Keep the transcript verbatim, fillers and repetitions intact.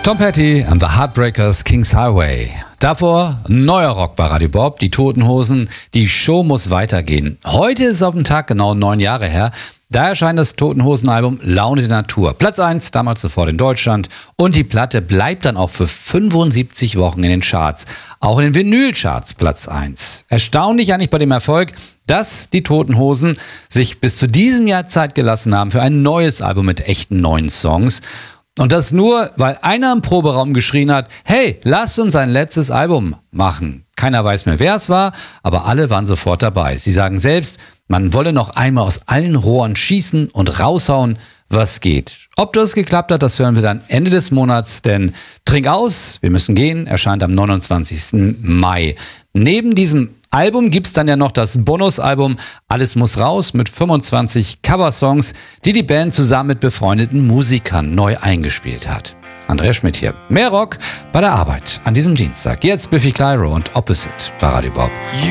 Tom Petty and the Heartbreakers, King's Highway. Davor neuer Rock bei Radio Bob, die Toten Hosen, die Show muss weitergehen. Heute ist es auf den Tag genau neun Jahre her. Da erscheint das Toten Hosen Album Laune der Natur. Platz eins, damals sofort in Deutschland. Und die Platte bleibt dann auch für fünfundsiebzig Wochen in den Charts. Auch in den Vinylcharts Platz eins. Erstaunlich eigentlich bei dem Erfolg, dass die Toten Hosen sich bis zu diesem Jahr Zeit gelassen haben für ein neues Album mit echten neuen Songs. Und das nur, weil einer im Proberaum geschrien hat, hey, lasst uns ein letztes Album machen. Keiner weiß mehr, wer es war, aber alle waren sofort dabei. Sie sagen selbst, man wolle noch einmal aus allen Rohren schießen und raushauen, was geht. Ob das geklappt hat, das hören wir dann Ende des Monats, denn Trink aus, wir müssen gehen, erscheint am neunundzwanzigsten Mai. Neben diesem Album gibt's dann ja noch das Bonusalbum Alles muss raus mit fünfundzwanzig Coversongs, die die Band zusammen mit befreundeten Musikern neu eingespielt hat. Andreas Schmidt hier. Mehr Rock bei der Arbeit an diesem Dienstag. Jetzt Biffy Clyro und Opposite bei Radio Bob.